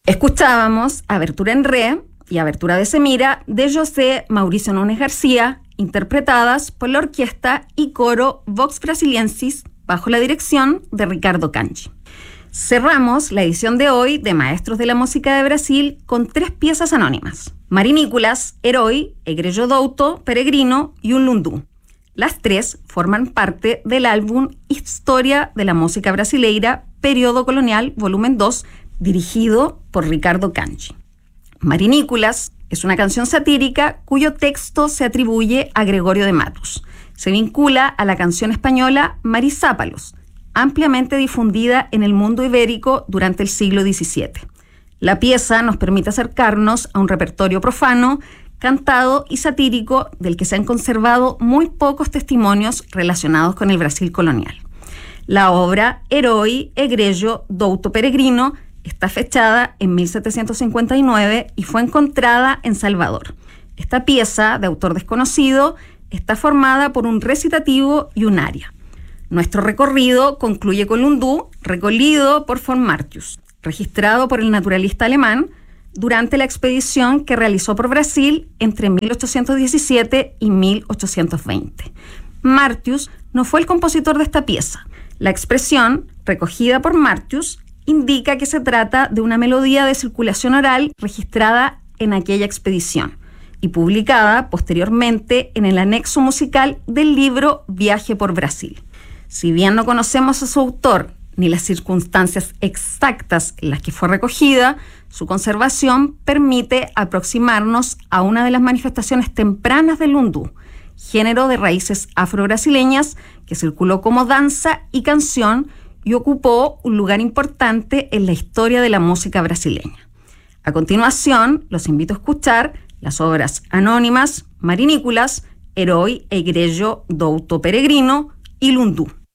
Escuchábamos Abertura en Re y Abertura de Semira de José Mauricio Núñez García, interpretadas por la orquesta y coro Vox Brasiliensis bajo la dirección de Ricardo Canchi. Cerramos la edición de hoy de Maestros de la Música de Brasil con 3 piezas anónimas: Marinículas, Herói, Egrejo Douto, Peregrino y Un Lundu. Las 3 forman parte del álbum Historia de la Música Brasileira, Período Colonial, volumen 2, dirigido por Ricardo Canchi. Marinículas es una canción satírica cuyo texto se atribuye a Gregorio de Matus. Se vincula a la canción española Marisápalos, ampliamente difundida en el mundo ibérico durante el siglo XVII. La pieza nos permite acercarnos a un repertorio profano, cantado y satírico del que se han conservado muy pocos testimonios relacionados con el Brasil colonial. La obra Herói, Egrejo Douto, Peregrino está fechada en 1759 y fue encontrada en Salvador. Esta pieza, de autor desconocido, está formada por un recitativo y un aria. Nuestro recorrido concluye con Lundu, recollido por von Martius, registrado por el naturalista alemán durante la expedición que realizó por Brasil entre 1817 y 1820. Martius no fue el compositor de esta pieza. La expresión, recogida por Martius, indica que se trata de una melodía de circulación oral registrada en aquella expedición y publicada posteriormente en el anexo musical del libro Viaje por Brasil. Si bien no conocemos a su autor ni las circunstancias exactas en las que fue recogida, su conservación permite aproximarnos a una de las manifestaciones tempranas del Lundu, género de raíces afro-brasileñas que circuló como danza y canción y ocupó un lugar importante en la historia de la música brasileña. A continuación, los invito a escuchar las obras anónimas Marinículas, Herói, Egrejo Douto, Peregrino y Lundu.